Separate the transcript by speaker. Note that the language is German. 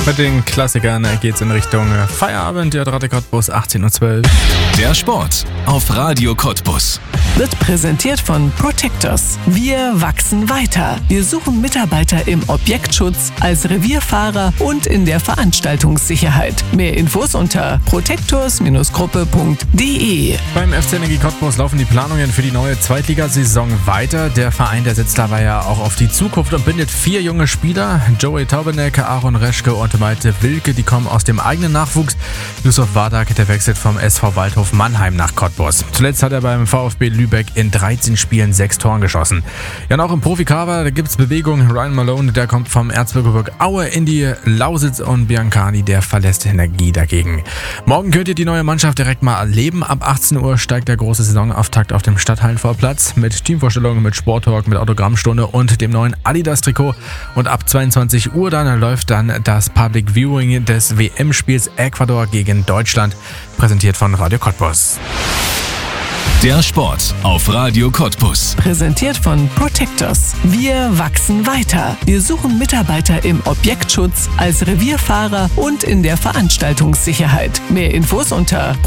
Speaker 1: Mit den Klassikern geht's in Richtung Feierabend. Der Radio Cottbus 18:12 Uhr.
Speaker 2: Der Sport auf Radio Cottbus.
Speaker 3: Wird präsentiert von Protectors. Wir wachsen weiter. Wir suchen Mitarbeiter im Objektschutz, als Revierfahrer und in der Veranstaltungssicherheit. Mehr Infos unter protectors-gruppe.de.
Speaker 1: Beim FC Energie Cottbus laufen die Planungen für die neue Zweitligasaison weiter. Der Verein, der setzt dabei ja auch auf die Zukunft und bindet 4 junge Spieler. Joey Taubeneck, Aaron Reschke und Malte Wilke, die kommen aus dem eigenen Nachwuchs. Yusuf Wardak, der wechselt vom SV Waldhof Mannheim nach Cottbus. Zuletzt hat er beim VfB Lübeck in 13 Spielen 6 Toren geschossen. Ja, und auch im Profikader, da gibt's Bewegung. Ryan Malone, der kommt vom Erzgebirge Aue in die Lausitz und Biancani, der verlässt Energie dagegen. Morgen könnt ihr die neue Mannschaft direkt mal erleben. Ab 18 Uhr steigt der große Saisonauftakt auf dem Stadthallenvorplatz mit Teamvorstellungen, mit Sporttalk, mit Autogrammstunde und dem neuen Adidas-Trikot. Und ab 22 Uhr dann läuft dann das Public Viewing des WM-Spiels Ecuador gegen Deutschland, präsentiert von Radio Cottbus.
Speaker 2: Der Sport auf Radio Cottbus.
Speaker 3: Präsentiert von Protectors. Wir wachsen weiter. Wir suchen Mitarbeiter im Objektschutz, als Revierfahrer und in der Veranstaltungssicherheit. Mehr Infos unter